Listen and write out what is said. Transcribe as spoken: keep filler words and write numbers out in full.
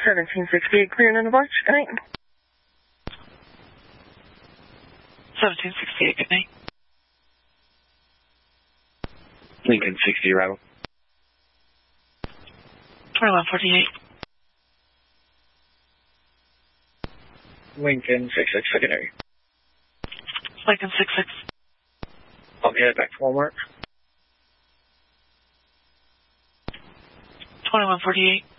seventeen sixty-eight, clearing in the box. Good night. seventeen sixty-eight, good night. Lincoln sixty, arrival. twenty-one forty-eight. Lincoln six six, secondary. Lincoln six six. I'll get it back to Walmart. twenty-one forty-eight.